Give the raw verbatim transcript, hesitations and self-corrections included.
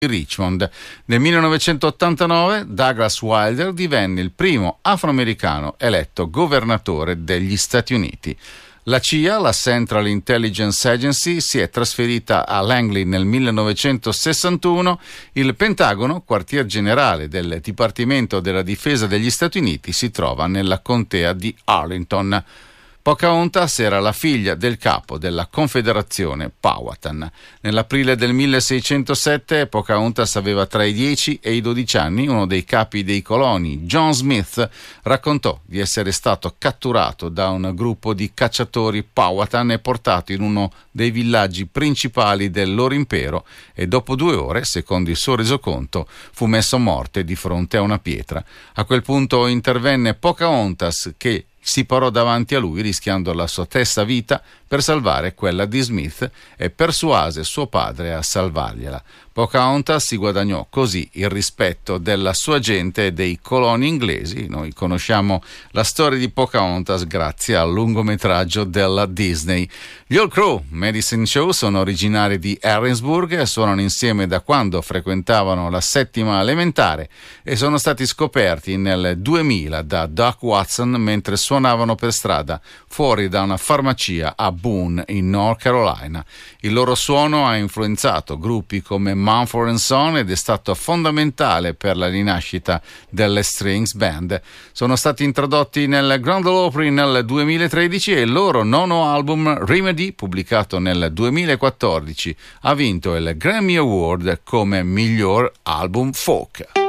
Richmond. Nel millenovecentottantanove Douglas Wilder divenne il primo afroamericano eletto governatore degli Stati Uniti. La C I A, la Central Intelligence Agency, si è trasferita a Langley nel millenovecentosessantuno. Il Pentagono, quartier generale del Dipartimento della Difesa degli Stati Uniti, si trova nella contea di Arlington. Pocahontas era la figlia del capo della Confederazione Powhatan. Nell'aprile del milleseicentosette Pocahontas aveva tra i dieci e i dodici anni. Uno dei capi dei coloni, John Smith, raccontò di essere stato catturato da un gruppo di cacciatori Powhatan e portato in uno dei villaggi principali del loro impero e dopo due ore, secondo il suo resoconto, fu messo a morte di fronte a una pietra. A quel punto intervenne Pocahontas, che si parò davanti a lui rischiando la sua stessa vita per salvare quella di Smith e persuase suo padre a salvargliela. Pocahontas si guadagnò così il rispetto della sua gente e dei coloni inglesi. Noi conosciamo la storia di Pocahontas grazie al lungometraggio della Disney. Gli All Crow Medicine Show sono originari di Harrisburg e suonano insieme da quando frequentavano la settima elementare e sono stati scoperti nel duemila da Doc Watson mentre suonavano per strada fuori da una farmacia a Boone in North Carolina. Il loro suono ha influenzato gruppi come Mumford and Son ed è stato fondamentale per la rinascita delle Strings Band. Sono stati introdotti nel Grand Ole Opry nel duemilatredici e il loro nono album Remedy, pubblicato nel duemilaquattordici, ha vinto il Grammy Award come miglior album folk.